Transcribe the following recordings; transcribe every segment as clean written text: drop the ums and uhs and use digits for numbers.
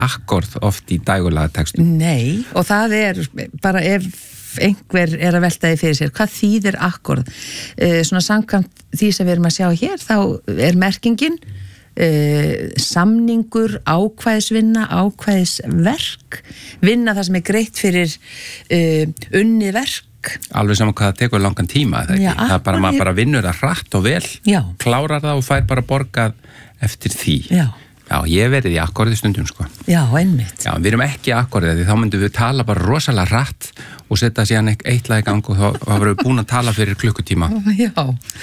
akkord oft í dægulega textum. Nei, og það bara ef einhver að velta því fyrir sér, hvað þýðir akkord? Svona samkvæmt því sem við erum að sjá hér, þá merkingin samningur, ákvæðisvinna, ákvæðisverk, vinna það sem greitt fyrir unnið verk. Alveg saman hvað það tekur langan tíma, það ekki? Það bara, maður bara vinnur það hratt og vel, klárar það og fær bara borgað eftir því. Já, ég verið í akkordi stundum, sko. Já, einmitt. Já, við erum ekki akkordið, því þá myndum við tala bara rosalega hratt og setja síðan eitt lag í gang og þá varum við búin að tala fyrir klukkutíma. Já.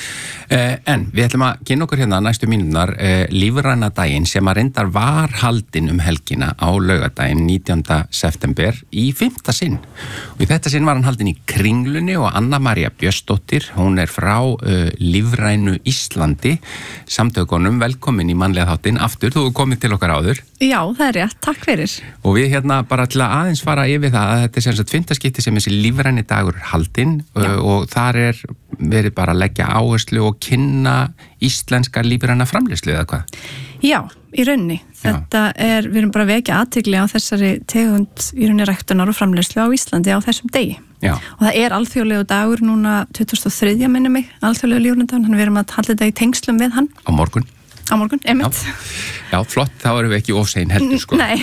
En við ætlum að kynna okkur hérna næstu mínúturnar lífræna daginn sem að reyndar var haldinn helgina á laugardaginn 19. september í 5. sinn. Og í þetta sinn var hann haldinn í Kringlunni og Anna María Björnsdóttir, hún frá Lífrænu Íslandi, samtökunum, velkomin í mannlega þáttinn aftur, þú komið til okkar áður. Já, það rétt, takk fyrir. Og við hérna bara til að aðeins fara yfir það að þetta sem sagt 5. skipti sem þessi lífræni dagur haldinn og þar verið bara að leggja áherslu og kynna íslenska lífræna framleiðslu eða hvað? Já, í rauninni. Þetta við erum bara að vekja athygli á þessari tegund í rauninni ræktunar og framleiðslu á Íslandi á þessum degi. Já. Og það alþjóðlegu dagur núna 2003 minni mig, alþjóðlegu lífræna dagur, þannig við erum að halda þetta í tengslum við hann. Á morgun. Á morgun, einmitt. Já, flott, þá erum við ekki ofsein heldur, sko. Nei.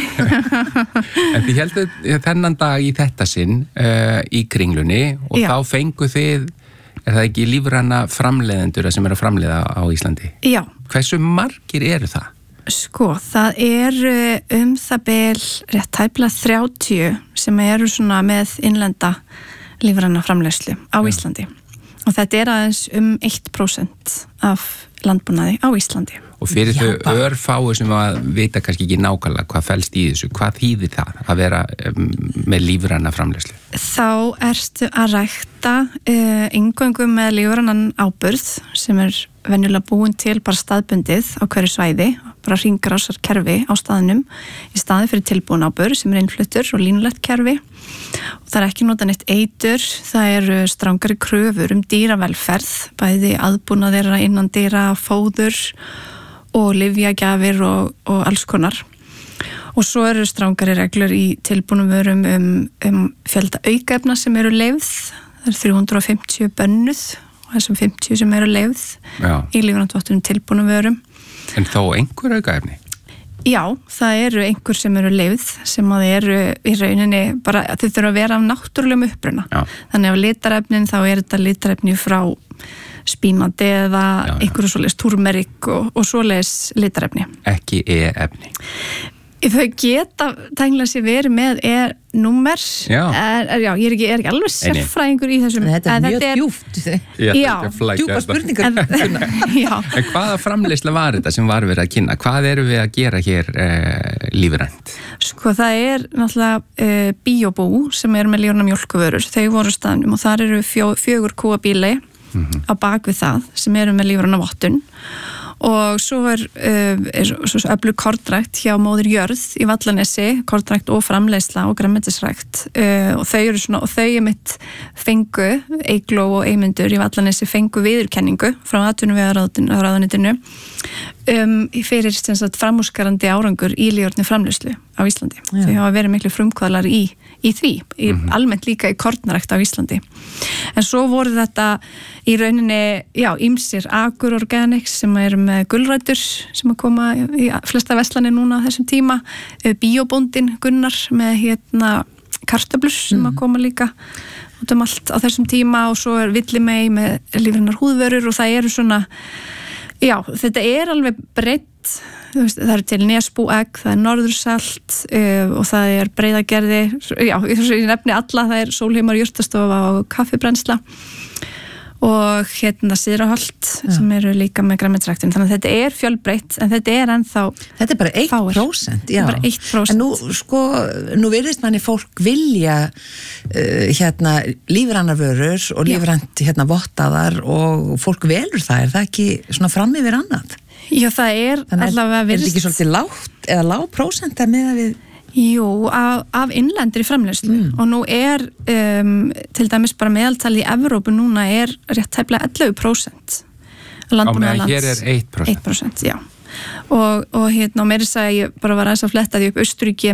En þið heldur þennan dag í þetta sinn í Kringlunni og þá fengu þið, það ekki lífræna framleiðendur sem að framleiða á Íslandi? Já. Hversu margir eru það? Sko, það það bil rétt tæplega 30 sem eru svona með innlenda lífræna framleiðslu á Íslandi. Og þetta aðeins 1% af landbúnaði á Íslandi. Og fyrir þau örfáu sem að vita kannski ekki nákvæmlega hvað felst í þessu, hvað þýðir það að vera með lífræna framleiðslu? Þá ertu að rækta eingöngu með lífrænan áburð sem venjulega búin til bara staðbundið á hverju svæði, bara hringrásar kerfi á staðnum í staði fyrir tilbúin áburð sem innfluttur og línulegt kerfi. Og það ekki notað neitt eitur, það strangari kröfur dýravelferð, bæði aðbúnað þeirra innan dýra, fóður og lyfjagjafir og alls konar. Og svo strangari reglur í tilbúnum vörum fjölda aukaefna sem leyfð, það 350 bönnuð og þessum 50 sem leyfð í lífrænt tilbúnum vörum. En þó einhver aukaefni? Já, það einhver sem leyfð sem að í rauninni bara, þau þurfa að vera af náttúrulegum uppruna. Þannig að litarefnin þá þetta litarefni frá spínati eða einhverju svoleiðis turmerik og svoleiðis litarefni. Ekki e-efni. Þau geta tæknilega sér verið með númer. Já, ég er ekki alveg sérfræðingur í þessum. Þetta mjög djúpt. Já, djúpa spurningar. En hvaða framleiðsla var þetta sem var verið að kynna? Hvað erum við að gera hér lífrænt? Sko, það náttúrulega bíóbú sem með lífræna mjólkuvörur. Þau voru staðnum og þar 4 kúabíli á bak við það sem með lífræna vottun. Og svo öflug kornrækt hjá móðir jörð í Vallanesi, kornrækt og framleiðsla og grænmetisrækt og þau mitt fengu, Eygló og Eymundur í Vallanesi fengu viðurkenningu frá atvinnuvegaráðuneytinu fyrir framúrskarandi árangur í lífrænni framleiðslu á Íslandi. Þau hafa verið miklu frumkvöðlar í því, almennt líka í kornrækt á Íslandi. En svo voru þetta í rauninni, ýmsir Agurorganics sem með gulrætur sem að koma í flesta verslanir núna á þessum tíma, Bíóbóndinn Gunnar með kartöflur sem að koma líka út allt á þessum tíma og svo Villimey með lífrænar húðvörur og það svona, þetta alveg breitt. Það til Nesbúegg, það Norðursalt og það Breiðagerði, ég nefni alla, það Sólheimar jurtastofa og kaffibrennsla og Syðraholt sem líka með grænmetisræktun. Þannig að þetta fjölbreytt en þetta ennþá Þetta bara 1%, já. Bara 1%. En nú virðist manni fólk vilja lífrænar vörur og lífrænt vottaðar og fólk velur það, það ekki svona fram yfir annað? Já, það allavega virðist. Þetta ekki svolítið lágt eða lág prósenta með að við? Jú, af innlendri framleiðslu og nú til dæmis bara meðaltali í Evrópu núna rétt tæplega 11%. Á meðan hér 1%. 1%, já. og hérna, og meiri sagði ég bara var aðeins að fletta því upp Austurríki